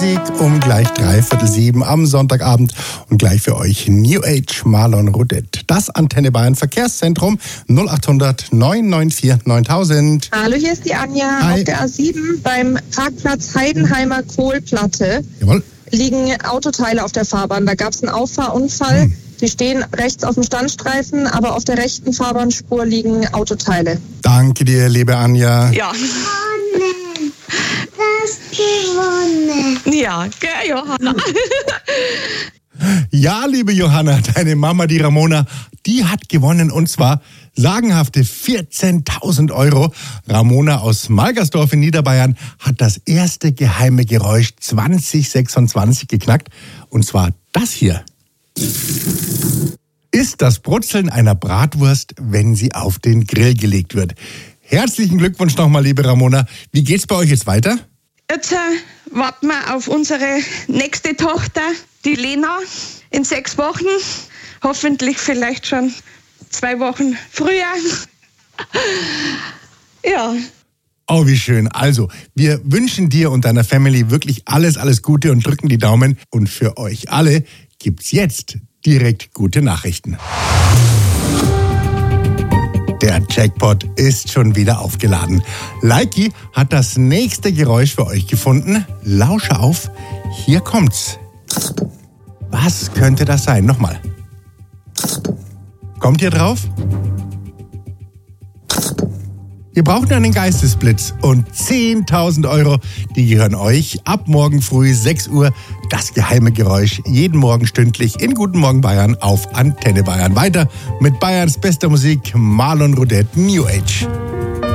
Um gleich 6:45 am Sonntagabend und gleich für euch New Age Marlon Rodet. Das Antenne Bayern Verkehrszentrum 0800 994 9000. Hallo, hier ist die Anja. Hi. Auf der A7 beim Parkplatz Heidenheimer Kohlplatte Jawohl. liegen Autoteile auf der Fahrbahn. Da gab es einen Auffahrunfall. Die stehen rechts auf dem Standstreifen, aber auf der rechten Fahrbahnspur liegen Autoteile. Danke dir, liebe Anja. Ja. Gewonnen. Ja, gell, Johanna? Ja, liebe Johanna, deine Mama, die Ramona, die hat gewonnen und zwar sagenhafte 14.000 Euro. Ramona aus Malgersdorf in Niederbayern hat das erste geheime Geräusch 2026 geknackt und zwar das hier. Ist das Brutzeln einer Bratwurst, wenn sie auf den Grill gelegt wird. Herzlichen Glückwunsch nochmal, liebe Ramona. Wie geht's bei euch jetzt weiter? Jetzt warten wir auf unsere nächste Tochter, die Lena, in 6 Wochen. Hoffentlich vielleicht schon 2 Wochen früher. Ja. Oh, wie schön. Also, wir wünschen dir und deiner Family wirklich alles Gute und drücken die Daumen. Und für euch alle gibt's jetzt direkt gute Nachrichten. Der Jackpot ist schon wieder aufgeladen. Likey hat das nächste Geräusch für euch gefunden. Lausche auf, hier kommt's. Was könnte das sein? Nochmal. Kommt ihr drauf? Ihr braucht nur einen Geistesblitz und 10.000 Euro, die gehören euch. Ab morgen früh 6 Uhr das geheime Geräusch. Jeden Morgen stündlich in Guten Morgen Bayern auf Antenne Bayern. Weiter mit Bayerns bester Musik, Marlon Rodet, New Age.